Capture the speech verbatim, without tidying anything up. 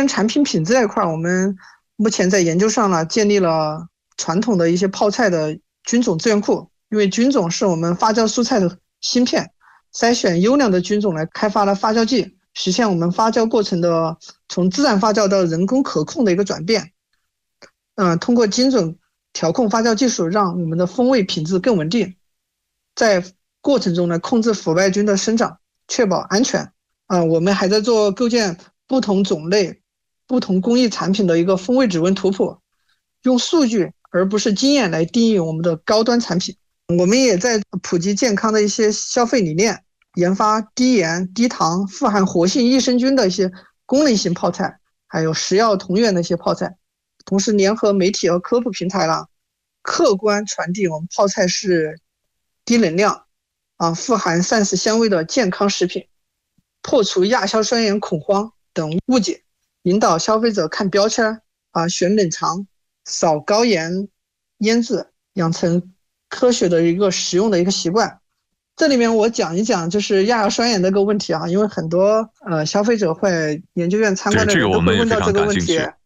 产品品质这一块，我们目前在研究上呢，建立了传统的一些泡菜的菌种资源库，因为菌种是我们发酵蔬菜的芯片，筛选优良的菌种来开发了发酵剂，实现我们发酵过程的从自然发酵到人工可控的一个转变。嗯、呃，通过精准调控发酵技术，让我们的风味品质更稳定，在过程中呢控制腐败菌的生长，确保安全。啊、呃，我们还在做构建不同种类、不同工艺产品的一个风味指纹图谱，用数据而不是经验来定义我们的高端产品。我们也在普及健康的一些消费理念，研发低盐、低糖、富含活性益生菌的一些功能性泡菜，还有食药同源的一些泡菜。同时联合媒体和科普平台啦，客观传递我们泡菜是低能量啊、富含膳食纤维的健康食品，破除亚硝酸盐恐慌等误解，引导消费者看标签啊，选冷藏，少高盐腌制，养成科学的一个食用的一个习惯。这里面我讲一讲就是亚硝酸盐这个问题啊，因为很多呃消费者会研究院参观的人都会问到这个问题。